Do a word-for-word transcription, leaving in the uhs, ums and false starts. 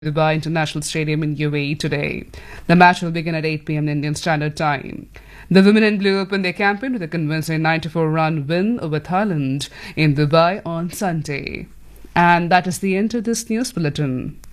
Dubai International Stadium in U A E today. The match will begin at eight p m Indian Standard Time. The women in blue opened their campaign with a convincing ninety-four run win over Thailand in Dubai on Sunday. And that is the end of this news bulletin.